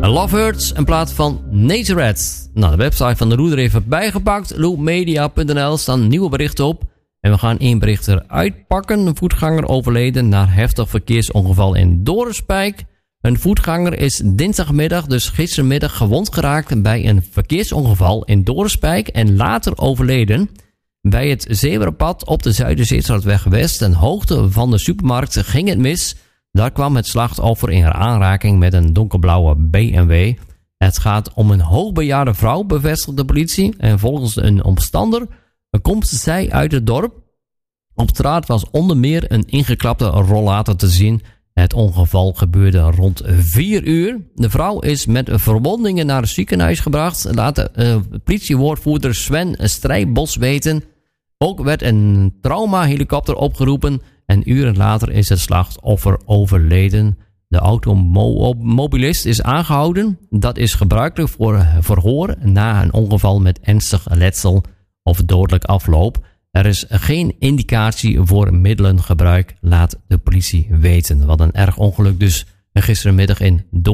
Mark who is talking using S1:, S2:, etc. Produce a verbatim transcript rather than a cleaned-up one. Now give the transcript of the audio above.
S1: Love Hurts in plaats van Nazareth. Nou, de website van de Roeder even bijgepakt. loopmedia punt n l staan nieuwe berichten op. En we gaan één bericht eruit pakken. Een voetganger overleden na heftig verkeersongeval in Dorenspijk. Een voetganger is dinsdagmiddag, dus gistermiddag, gewond geraakt bij een verkeersongeval in Dorenspijk en later overleden. Bij het zebrapad op de Zuiderzeestraatweg West, ten hoogte van de supermarkt, ging het mis. Daar kwam het slachtoffer in aanraking met een donkerblauwe B M W. Het gaat om een hoogbejaarde vrouw, bevestigt de politie. En volgens een omstander komt zij uit het dorp. Op straat was onder meer een ingeklapte rollator te zien. Het ongeval gebeurde rond vier uur. De vrouw is met verwondingen naar het ziekenhuis gebracht. Laat de uh, politiewoordvoerder Sven Strijbos weten. Ook werd een traumahelikopter opgeroepen. En uren later is het slachtoffer overleden. De automobilist is aangehouden. Dat is gebruikelijk voor verhoor na een ongeval met ernstig letsel of dodelijk afloop. Er is geen indicatie voor middelengebruik, laat de politie weten. Wat een erg ongeluk dus gisterenmiddag in Doorn.